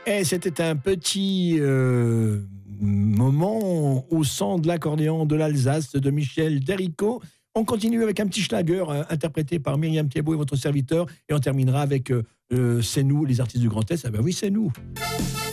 Et c'était un petit moment au son de l'accordéon de l'Alsace de Michel Derrico. On continue avec un petit schlager interprété par Myriam Thiébaut et votre serviteur. Et on terminera avec C'est nous, les artistes du Grand Est. Ah ben oui, c'est nous.